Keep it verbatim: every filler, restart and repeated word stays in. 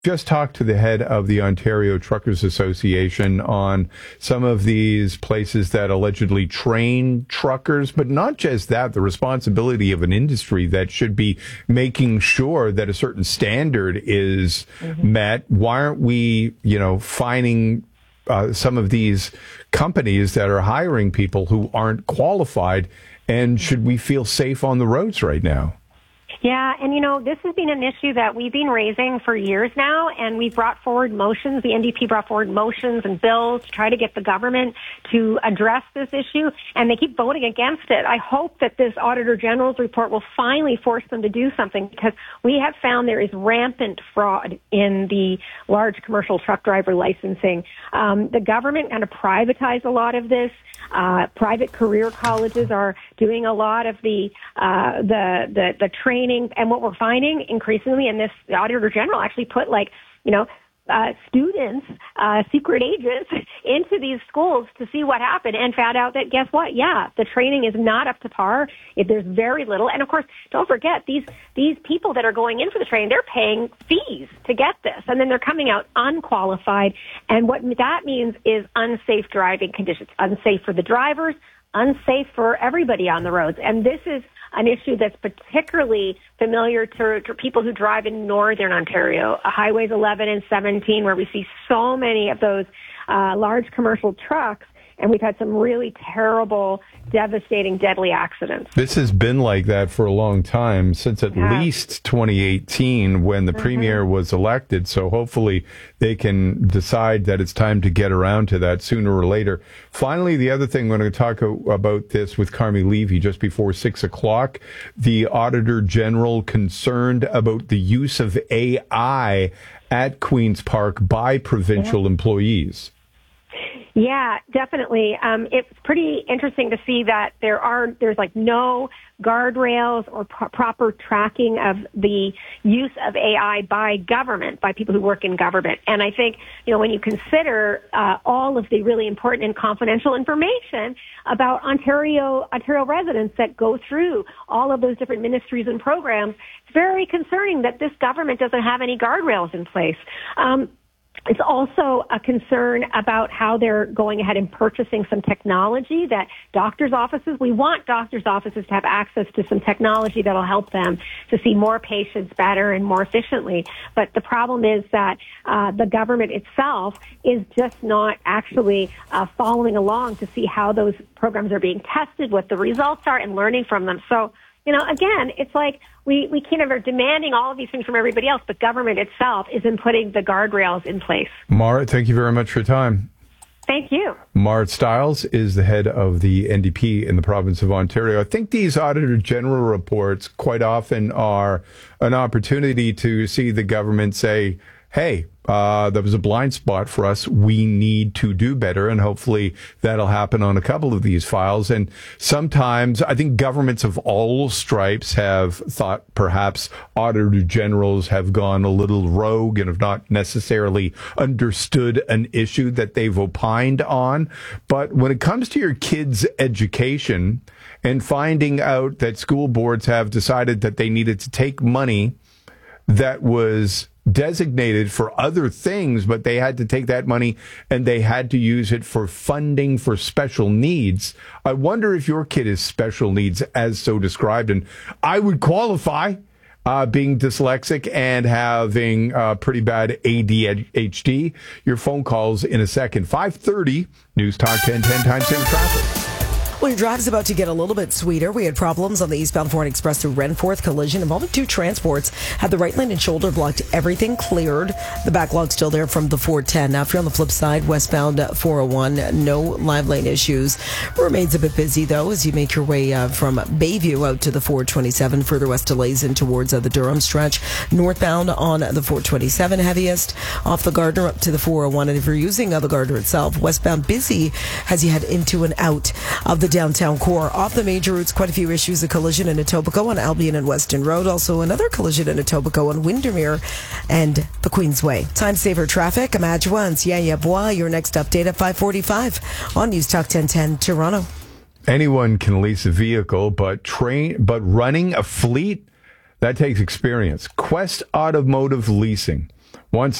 Just talked to the head of the Ontario Truckers Association on some of these places that allegedly train truckers, but not just that, the responsibility of an industry that should be making sure that a certain standard is mm-hmm. met. Why aren't we, you know, finding uh, some of these companies that are hiring people who aren't qualified? And should we feel safe on the roads right now? Yeah, and you know, this has been an issue that we've been raising for years now, and we've brought forward motions. The N D P brought forward motions and bills to try to get the government to address this issue, and they keep voting against it. I hope that this Auditor General's report will finally force them to do something, because we have found there is rampant fraud in the large commercial truck driver licensing. Um, the government kind of privatized a lot of this. Uh, private career colleges are doing a lot of the uh, the the the training. And what we're finding increasingly, and this the Auditor General actually put like, you know, uh, students, uh, secret agents into these schools to see what happened, and found out that, guess what? Yeah, the training is not up to par. It, there's very little. And of course, don't forget, these, these people that are going in for the training, they're paying fees to get this. And then they're coming out unqualified. And what that means is unsafe driving conditions, unsafe for the drivers, unsafe for everybody on the roads. And this is an issue that's particularly familiar to, to people who drive in northern Ontario, uh, highways eleven and seventeen, where we see so many of those uh, large commercial trucks. And we've had some really terrible, devastating, deadly accidents. This has been like that for a long time, since at yeah. least twenty eighteen, when the mm-hmm. premier was elected. So hopefully they can decide that it's time to get around to that sooner or later. Finally, the other thing, we're going to talk about this with Carmi Levy just before six o'clock. The Auditor General concerned about the use of A I at Queen's Park by provincial yeah. employees. Yeah, definitely. Um, it's pretty interesting to see that there are, there's like no guardrails or pro- proper tracking of the use of A I by government, by people who work in government. And I think, you know, when you consider uh, all of the really important and confidential information about Ontario, Ontario residents that go through all of those different ministries and programs, it's very concerning that this government doesn't have any guardrails in place. Um, It's also a concern about how they're going ahead and purchasing some technology that doctors' offices, we want doctors' offices to have access to some technology that'll help them to see more patients better and more efficiently. But the problem is that uh, the government itself is just not actually uh, following along to see how those programs are being tested, what the results are, and learning from them. So, you know, again, it's like we, we kind of are demanding all of these things from everybody else, but government itself isn't putting the guardrails in place. Marit, thank you very much for your time. Thank you. Marit Stiles is the head of the N D P in the province of Ontario. I think these Auditor General reports quite often are an opportunity to see the government say, hey, uh, that was a blind spot for us. We need to do better. And hopefully that'll happen on a couple of these files. And sometimes I think governments of all stripes have thought perhaps Auditor Generals have gone a little rogue and have not necessarily understood an issue that they've opined on. But when it comes to your kids' education and finding out that school boards have decided that they needed to take money that was designated for other things, but they had to take that money and they had to use it for funding for special needs. I wonder if your kid is special needs as so described, and I would qualify uh, being dyslexic and having uh, pretty bad A D H D. Your phone calls in a second. five thirty, News Talk ten ten, time saver traffic. Well, your drive is about to get a little bit sweeter. We had problems on the eastbound four one Express through Renforth. Collision involving two transports. Had the right lane and shoulder blocked. Everything cleared. The backlog still there from the four ten. Now, if you're on the flip side, westbound four oh one, no live lane issues. Remains a bit busy, though, as you make your way uh, from Bayview out to the four twenty-seven. Further west delays in towards uh, the Durham stretch. Northbound on the four twenty-seven, heaviest. Off the Gardner up to the four oh one. And if you're using uh, the Gardner itself, westbound busy as you head into and out of the downtown core. Off the major routes, quite a few issues. A collision in Etobicoke on Albion and Weston Road. Also another collision in Etobicoke on Windermere and the Queensway. Time saver traffic. Imagine and Sianya Bois. Your next update at five forty-five on News Talk ten ten Toronto. Anyone can lease a vehicle, but train, but running a fleet, that takes experience. Quest Automotive Leasing wants